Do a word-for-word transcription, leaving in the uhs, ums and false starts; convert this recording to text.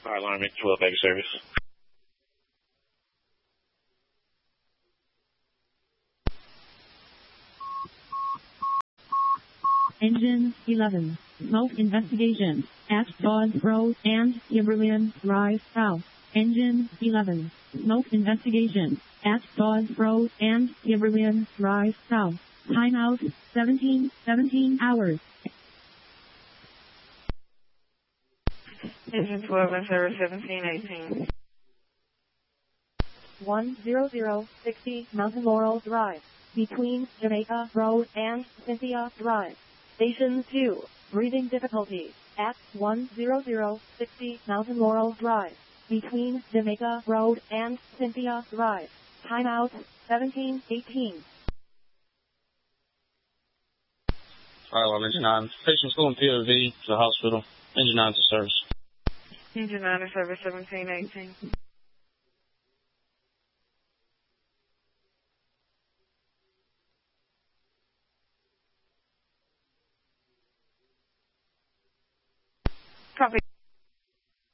Fire alarm, twelve, baby service. Engine eleven. Smoke investigation at Dawes Road and Kimberlin Drive South. Engine eleven. Smoke investigation at Dawes Road and Kimberlin Drive South. Timeout seventeen, seventeen hours. Engine twelve and service seventeen eighteen. one zero zero sixty Mountain Laurel Drive, between Jamaica Road and Cynthia Drive. Station two, breathing difficulties at one zero zero sixty Mountain Laurel Drive, between Jamaica Road and Cynthia Drive. Timeout seventeen eighteen. Fire alarm, engine nine. Patient's going P O V to the hospital. Engine nine to service. Engine nine to service seventeen eighteen.